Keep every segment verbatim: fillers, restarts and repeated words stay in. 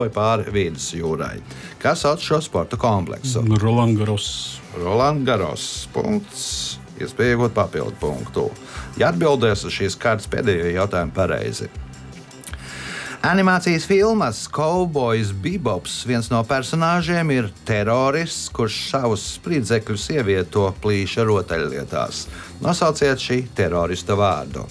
vai pāri vidus jūrai. Kas sauc šo sporta kompleksu? Roland Garros. Roland Garros. Punkts. Iespēja iegūt papildu punktu. Ja atbildēs uz šīs kārtas pēdējo jautājumu pareizi. Animācijas filmas Cowboys Bebops viens no personāžiem ir terorists, kurš savus spridzekļus ievieto plīša rotaļlietās. Nosauciet šī terorista vārdu.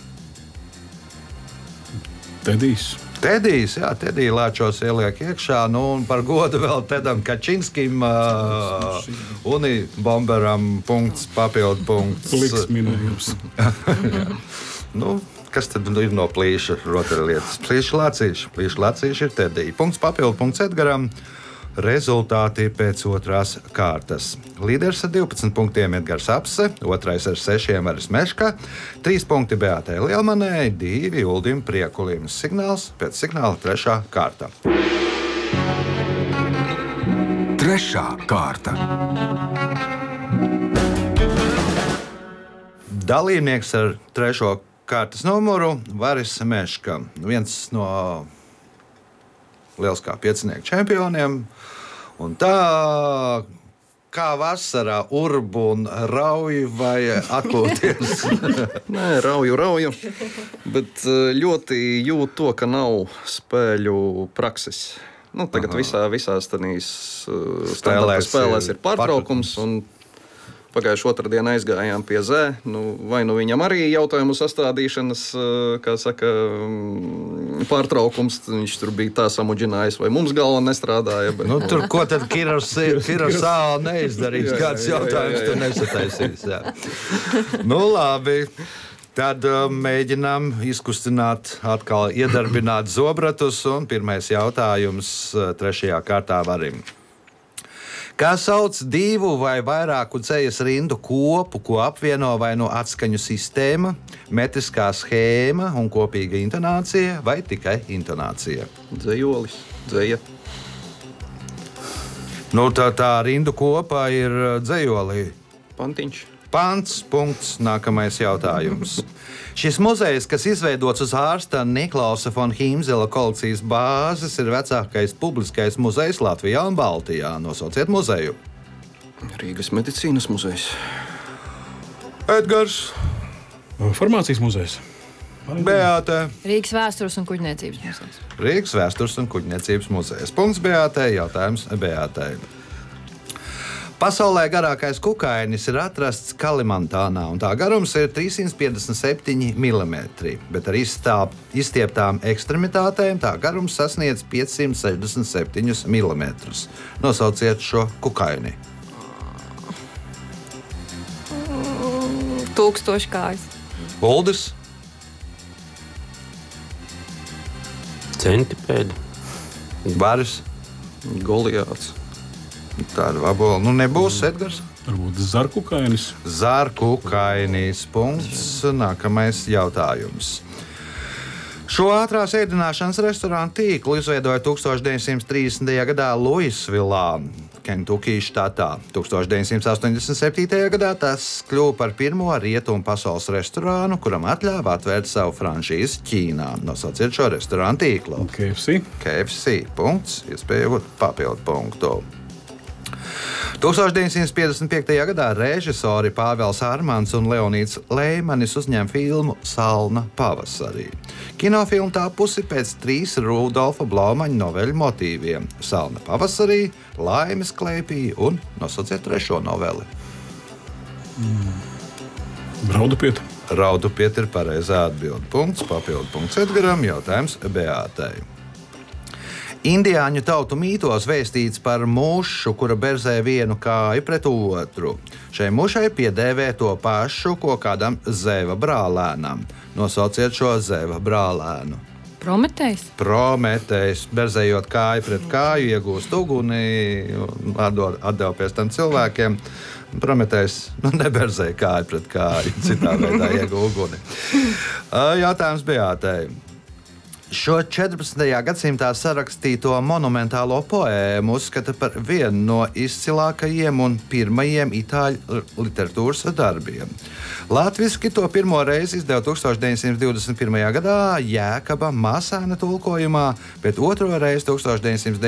Tedijs. Tedijs, jā, Tedija lēčos ieliek iekšā, nu un par godu vēl Tedam Kačinskim, uh, Unibomberam, punkts, papildu punkts. Pliks minējums. Nu, kas tad ir no plīša rotaļlietas? Plīša lācīši, plīša lācīši ir Tedija. Punkts, papildu punkts Edgaram. Rezultāti pēc otrās kārtas. Līderis ar divpadsmit punktiem Edgars Apse, otrais ar sešiem Varis Meška, trīs punkti Beātai Lielmanai, divi Uldim Priekulim. Signāls pēc signāla trešā kārta. Trešā kārta. Dalībnieks ar trešo kārtas numuru Varis Meška. Viens no lieliskā piecinieku čempioniem. Un tā kā vasarā urbu un rauju vai atpūties? Nē, rauju, rauju. Bet ļoti jūt to, ka nav spēļu prakses. Nu, tagad Aha. visā, visās tādīs spēlēs, spēlēs ir pārtraukums. Un pagājušā otrdienā aizgājām pie Zē. Nu, vai nu viņam arī jautājumu sastādīšanas, kā saka, pārtraukums. Viņš tur bija tā samudžinājis, vai mums galva nestrādāja. Bet, nu, tur ko tad Kirosāla neizdarīs? Kāds jautājums tur nesataisīs? Jā. Nu, labi. Tad uh, mēģinām izkustināt, atkal iedarbināt zobratus. Un pirmais jautājums uh, trešajā kārtā Varim. Kā sauc divu vai vairāku dzejas rindu kopu, ko apvieno vai no atskaņu sistēma, metriskā schēma un kopīga intonācija vai tikai intonācija? Dzejolis, dzeja. Nu, tā, tā rindu kopa ir dzejolī. Pantiņš. Pants, punkts, nākamais jautājums. Šis muzejs, kas izveidots uz ārsta Niklausa von Hīmzela kolekcijas bāzes, ir vecākais publiskais muzejs Latvijā un Baltijā. Nosauciet muzeju. Rīgas medicīnas muzejs. Edgars. Farmācijas muzejs. Beāte. Rīgas vēstures un kuģniecības muzejs. Rīgas vēstures un kuģniecības muzejs. Punkts Beātei, jautājums Beātei. Pasaulē garākais kukainis ir atrasts Kalimantānā, un tā garums ir trīssimt piecdesmit septiņi milimetri, bet ar izstāp, izstieptām ekstremitātēm tā garums sasniedz piecsimt sešdesmit septiņus milimetrus. Nosauciet šo kukaini. Tūkstoši kājas. Uldis. Centipēdi. Varis. Goliāts. Tāda vabola. Nu nebūs, Edgars. Varbūt zarkukainis. Zarkukainis. Punkts. Nākamais jautājums. Šo ātrās ēdināšanas restorānu tīklu izveidoja tūkstoš deviņsimt trīsdesmitajā gadā Luisvilā, Kentukijas štatā. tūkstoš deviņsimt astoņdesmit septītajā gadā tas kļuva par pirmo rietumu pasaules restorānu, kuram atļāva atvērt savu franšīzi Ķīnā. Nosauciet šo restorānu tīklu. K F C. K F C. Punkts. Iespēja iegūt papildu punktu. tūkstoš deviņsimt piecdesmit piektajā gadā režisori Pāvels Armāns un Leonīds Leimanis uzņēma filmu Salna pavasarī. Kinofilma tapusi pēc trīs Rudolfa Blaumaņa noveļu motīviem – Salna pavasarī, Laimes klēpī un nosauciet trešo noveli. Mm. Raudupiet. Raudupiet ir pareizā atbilde. Punkts, papildu punkts Edgaram, jautājums Beātei. Indiāņu tautu mītos vēstīts par mušu, kura berzē vienu kāju pret otru. Šai mušai piedēvē to pašu, ko kādam zeva brālēnam. Nosauciet šo zeva brālēnu. Prometējs. Prometējs, berzējot kāju pret kāju, iegūst uguni, atdeva pēc tam cilvēkiem. Prometējs nu, neberzēja kāju pret kāju, citā veidā iegūst uguni. Jautājums Beātei. Šo četrpadsmitajā gadsimtā sarakstīto monumentālo poēmu uzskata par vienu no izcilākajiem un pirmajiem itāļu literatūras darbiem. Latviski to pirmo reizi izdeva tūkstoš deviņsimt divdesmit pirmajā gadā Jēkaba Māsēna tulkojumā, bet otro reizi tūkstoš deviņsimt